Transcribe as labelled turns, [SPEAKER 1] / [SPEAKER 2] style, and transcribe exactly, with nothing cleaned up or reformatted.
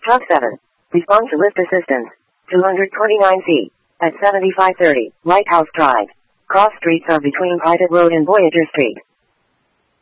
[SPEAKER 1] Truck seven. Respond to lift assistance. two twenty-nine C. At seventy-five thirty, Lighthouse Drive. Cross streets are between Private Road and Voyager Street.